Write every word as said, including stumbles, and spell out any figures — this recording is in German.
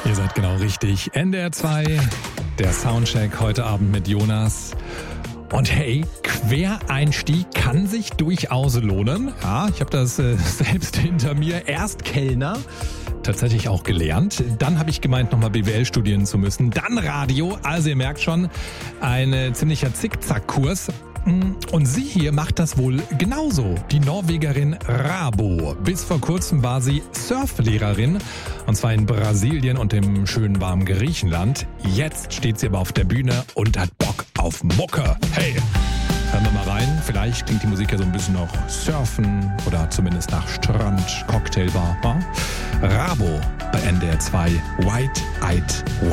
Ihr seid genau richtig. N D R zwei, der Soundcheck heute Abend mit Jonas. Und hey, Quereinstieg kann sich durchaus lohnen. Ja, ich habe das äh, selbst hinter mir. Erst Kellner, tatsächlich auch gelernt. Dann habe ich gemeint, nochmal B W L studieren zu müssen. Dann Radio. Also ihr merkt schon, ein äh, ziemlicher Zickzackkurs. Und sie hier macht das wohl genauso. Die Norwegerin Rabo. Bis vor kurzem war sie Surflehrerin. Und zwar in Brasilien und im schönen warmen Griechenland. Jetzt steht sie aber auf der Bühne und hat Bock auf Mucke. Hey, hören wir mal rein. Vielleicht klingt die Musik ja so ein bisschen nach Surfen oder zumindest nach Strand, Cocktailbar. Rabo bei N D R zwei. White Eyed